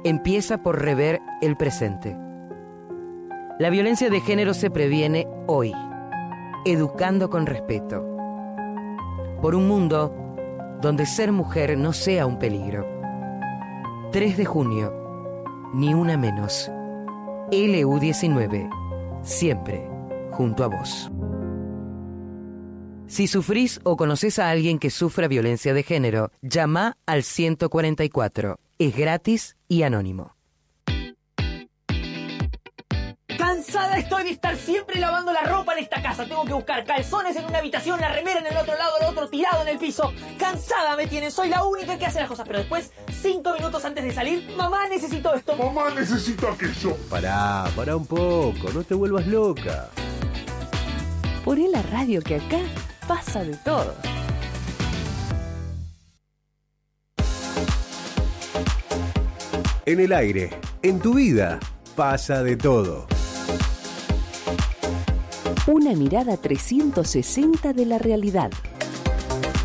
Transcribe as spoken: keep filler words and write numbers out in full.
empieza por rever el presente. La violencia de género se previene hoy, educando con respeto, por un mundo donde ser mujer no sea un peligro. tres de junio, ni una menos. L U diecinueve, siempre junto a vos. Si sufrís o conocés a alguien que sufra violencia de género, llama al ciento cuarenta y cuatro. Es gratis y anónimo. Cansada estoy de estar siempre lavando la ropa en esta casa. Tengo que buscar calzones en una habitación, la remera en el otro lado, el otro tirado en el piso. Cansada me tienen, soy la única que hace las cosas. Pero después, cinco minutos antes de salir, mamá, necesito esto. Mamá, necesito aquello. Pará, pará un poco, no te vuelvas loca. Poné la radio que acá pasa de todo. En el aire, en tu vida, pasa de todo. Una mirada trescientos sesenta de la realidad.